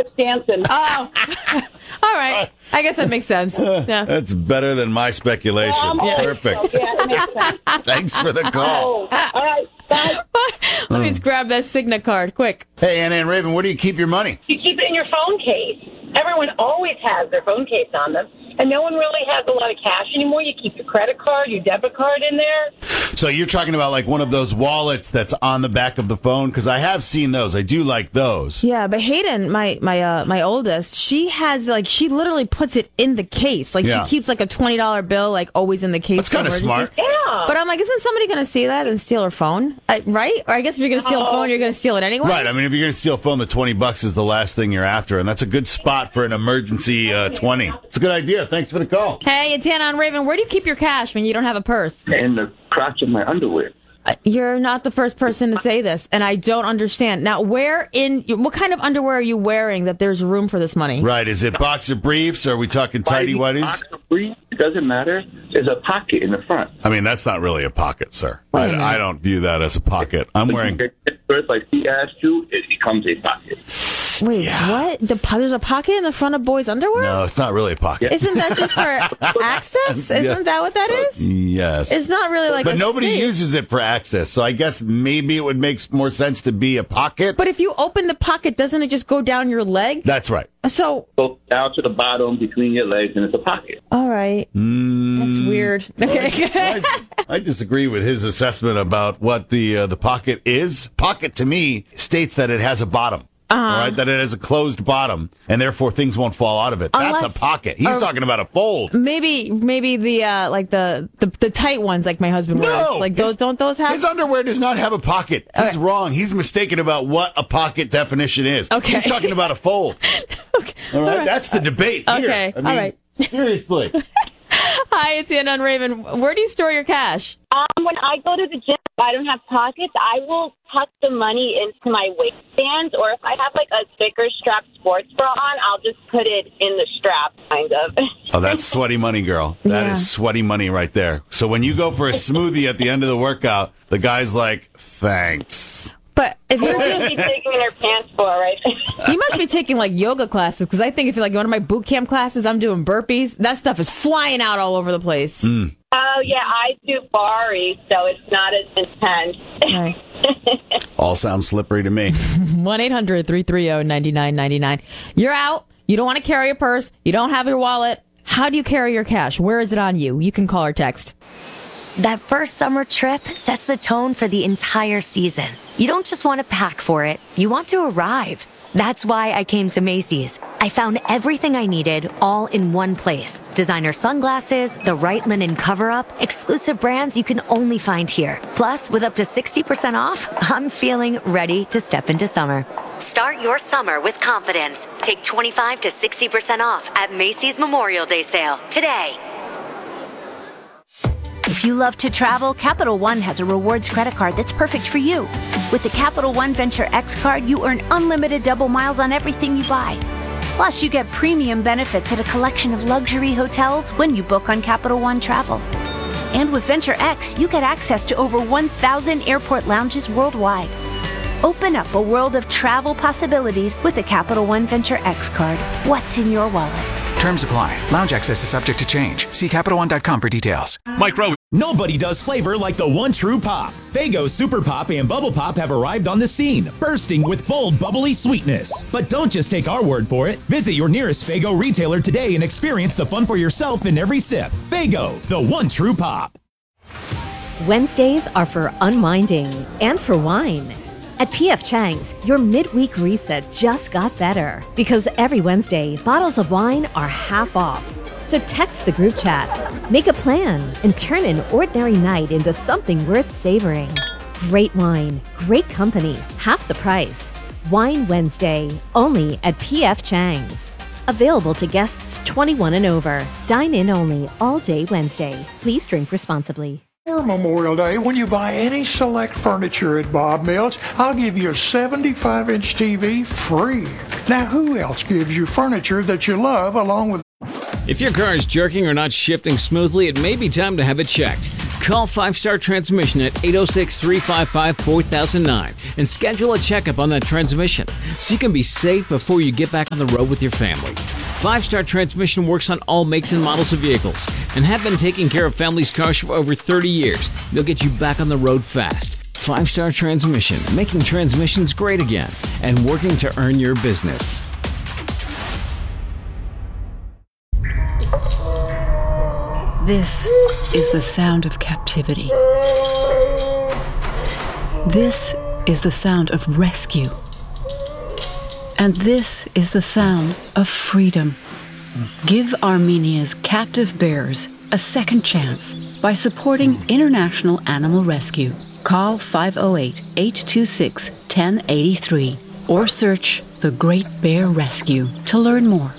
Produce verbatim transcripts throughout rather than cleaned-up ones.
Stanton. Oh, all right. I guess that makes sense. Yeah. That's better than my speculation. Um, Yeah. Perfect. Yeah, it makes sense. Thanks for the call. Oh, all right. Bye. Let me just grab that Cigna card, quick. Hey, Anna and Raven, where do you keep your money? You keep it in your phone case. Everyone always has their phone case on them. And no one really has a lot of cash anymore. You keep your credit card, your debit card in there. So you're talking about like one of those wallets that's on the back of the phone? Because I have seen those. I do like those. Yeah, but Hayden, my my uh, my oldest, she has like she literally puts it in the case. Like Yeah. she keeps like a twenty dollar bill like always in the case. That's for kinda emergencies. smart. Yeah. But I'm like, isn't somebody going to see that and steal her phone? Uh, right? Or I guess if you're going to steal a phone, you're going to steal it anyway. Right. I mean, if you're going to steal a phone, the twenty bucks is the last thing you're after. And that's a good spot for an emergency uh, twenty. It's a good idea. Thanks for the call. Hey, it's Anna and Raven. Where do you keep your cash when you don't have a purse? In the crotch of my underwear. Uh, You're not the first person to say this, and I don't understand. Now, where in what kind of underwear are you wearing that there's room for this money? Right. Is it boxer briefs? Or are we talking tighty whities? Boxer brief, it doesn't matter. There's a pocket in the front. I mean, that's not really a pocket, sir. I, I don't view that as a pocket. I'm wearing. First, like he asked you, it becomes a pocket. Wait, what? The, po- there's a pocket in the front of boys' underwear? No, it's not really a pocket. Isn't that just for access? Isn't Yeah. that what that is? Yes. It's not really like But a nobody safe. uses it for access, so I guess maybe it would make more sense to be a pocket. But if you open the pocket, doesn't it just go down your leg? That's right. So, Go down to the bottom between your legs, and it's a pocket. all right. That's weird. Okay. I, I disagree with his assessment about what the uh, the pocket is. Pocket to me states that it has a bottom. Uh-huh. All right, that it has a closed bottom, and therefore things won't fall out of it. Unless- That's a pocket. He's or- talking about a fold. Maybe, maybe the uh, like the, the the tight ones, like my husband wears. No, Like his- those, don't those have? His underwear does not have a pocket. He's wrong. He's mistaken about what a pocket definition is. Okay. He's talking about a fold. Okay. All right, All right. that's the debate here. Okay, I mean, all right. Seriously. Hi, it's Anna and Raven. Where do you store your cash? Um, when I go to the gym, if I don't have pockets, I will tuck the money into my waistband, or if I have like a thicker strap sports bra on, I'll just put it in the strap, kind of. Oh, that's sweaty money, girl. That is Yeah. sweaty money right there. So when you go for a smoothie at the end of the workout, the guy's like, thanks. But if What you're, would you be taking in her pants for, right? you must be taking like yoga classes, because I think if you're like going to my boot camp classes, I'm doing burpees. That stuff is flying out all over the place. Mm. Oh, yeah, I do Bari, so it's not as intense. Right. All sounds slippery to me. one eight hundred three three zero nine nine nine nine. You're out. You don't want to carry a purse. You don't have your wallet. How do you carry your cash? Where is it on you? You can call or text. That first summer trip sets the tone for the entire season. You don't just want to pack for it, you want to arrive. That's why I came to Macy's. I found everything I needed all in one place. Designer sunglasses, the right linen cover-up, exclusive brands you can only find here. Plus, with up to sixty percent off, I'm feeling ready to step into summer. Start your summer with confidence. Take twenty-five to sixty percent off at Macy's Memorial Day sale today. If you love to travel, Capital One has a rewards credit card that's perfect for you. With the Capital One Venture X card, you earn unlimited double miles on everything you buy. Plus, you get premium benefits at a collection of luxury hotels when you book on Capital One Travel. And with Venture X, you get access to over one thousand airport lounges worldwide. Open up a world of travel possibilities with the Capital One Venture X card. What's in your wallet? Terms apply. Lounge access is subject to change. See Capital One dot com for details. Mike Rowe. Nobody does flavor like the one true pop. Faygo Super Pop and Bubble Pop have arrived on the scene, bursting with bold, bubbly sweetness. But don't just take our word for it. Visit your nearest Faygo retailer today and experience the fun for yourself in every sip. Faygo, the one true pop. Wednesdays are for unwinding and for wine. At P F Chang's, your midweek reset just got better because every Wednesday, bottles of wine are half off. So text the group chat, make a plan, and turn an ordinary night into something worth savoring. Great wine, great company, half the price. Wine Wednesday, only at P F Chang's. Available to guests twenty-one and over. Dine in only all day Wednesday. Please drink responsibly. For Memorial Day, when you buy any select furniture at Bob Mills, I'll give you a seventy-five inch T V free. Now, who else gives you furniture that you love along with... If your car is jerking or not shifting smoothly, it may be time to have it checked. Call Five Star Transmission at eight oh six, three five five, four thousand nine and schedule a checkup on that transmission so you can be safe before you get back on the road with your family. Five Star Transmission works on all makes and models of vehicles and have been taking care of families' cars for over thirty years. They'll get you back on the road fast. Five Star Transmission, making transmissions great again and working to earn your business. This is the sound of captivity. This is the sound of rescue. And this is the sound of freedom. Give Armenia's captive bears a second chance by supporting International Animal Rescue. Call five oh eight, eight two six, one oh eight three or search The Great Bear Rescue to learn more.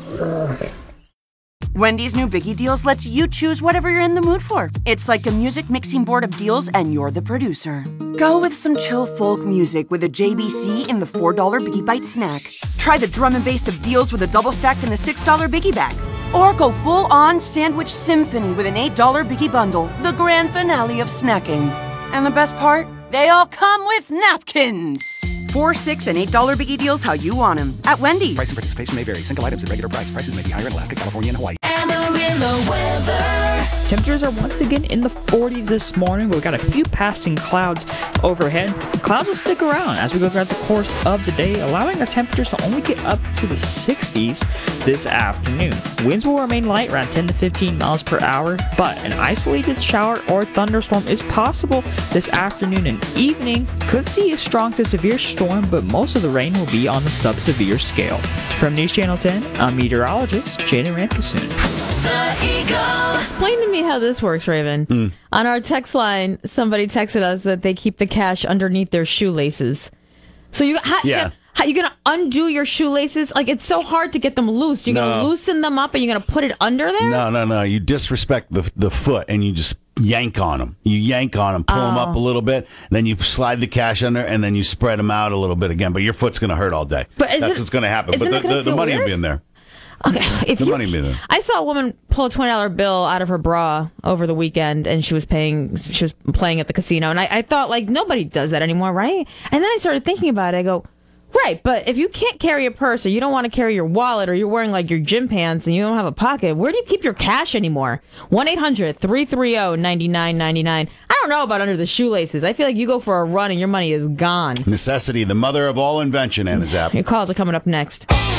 Wendy's new Biggie Deals lets you choose whatever you're in the mood for. It's like a music mixing board of deals and you're the producer. Go with some chill folk music with a J B C in the four dollar Biggie Bite snack. Try the drum and bass of deals with a double stack in the six dollar Biggie Bag. Or go full-on sandwich symphony with an eight dollar Biggie Bundle, the grand finale of snacking. And the best part? They all come with napkins. Four, six, and eight dollar Biggie Deals how you want them at Wendy's. Price and participation may vary. Single items at regular price. Prices may be higher in Alaska, California, and Hawaii. Amarillo weather. Temperatures are once again in the forties this morning. We've got a few passing clouds overhead. Clouds will stick around as we go throughout the course of the day, allowing our temperatures to only get up to the sixties this afternoon. Winds will remain light, around ten to fifteen miles per hour, but an isolated shower or thunderstorm is possible this afternoon and evening. Could see a strong to severe storm, but most of the rain will be on the sub-severe scale. From News Channel ten, I'm meteorologist Jaden Rankasoon. Explain to me how this works, Raven. Mm. On our text line, somebody texted us that they keep the cash underneath their shoelaces. So you, how, yeah. you how you gonna undo your shoelaces? Like, it's so hard to get them loose. You're No. gonna loosen them up and you're gonna put it under there? No, no, no. You disrespect the the foot and you just yank on them. You yank on them, pull them up a little bit, then you slide the cash under, and then you spread them out a little bit again. But your foot's going to hurt all day. But is That's it- what's going to happen. isn't But it the, gonna the, the feel money will weird? be in there. Okay, if The you, money will be there. I saw a woman pull a twenty dollar bill out of her bra over the weekend, and she was paying. She was playing at the casino, and I, I thought, like, nobody does that anymore, right? And then I started thinking about it. I go, right, but if you can't carry a purse, or you don't want to carry your wallet, or you're wearing like your gym pants and you don't have a pocket, where do you keep your cash anymore? one eight hundred, three three zero, nine nine nine nine. I don't know about under the shoelaces. I feel like you go for a run and your money is gone. Necessity, the mother of all invention, Anna Zapp. Your calls are coming up next.